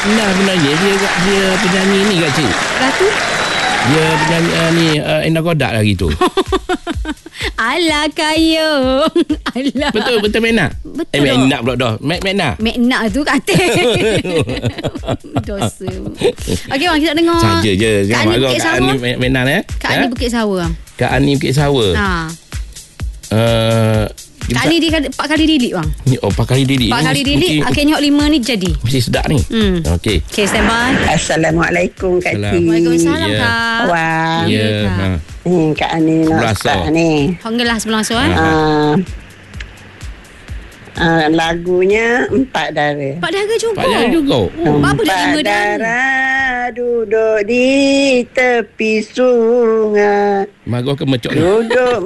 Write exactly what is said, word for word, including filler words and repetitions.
Nah sebenarnya dia dia penyanyi ni kat cik. Ratu? Dia penyanyi uh, ni uh, Endah Kodak lagi tu. Alah kayu. Alah. Betul betul Mek Nah. Betul. Eh Mek Nah pula dah. Mek Mek Nah. Mek Nah tu kata. Dosa. Okey bang, kita dengar. Saja je. Jangan marah Kak Ani Mek Mek Nah eh. Kak Ani Bukit Sawa bang. Kak Ani Bukit Sawa. Ha. Uh, Kak Ani dia empat kali didik bang. Ni oh empat kali didik. Empat kali didik. Akhirnya lima ni jadi. Mesti sedap ni. Hmm. Okey. Okey, stand by. Assalamualaikum Kak Cik. Waalaikumsalam Ya. Kak. Wah. Ya. Kak. Ha. Hmm, Kak Ani nak start ni. Panggillah sebelum masuk eh. Ha. Uh, uh, lagunya Empat Dara. Empat darah juga. Pak Jaya juga. Oh. Apa dah lima Empat darah? Dara duduk di tepi sungai. Marah ke mecok ni. Duduk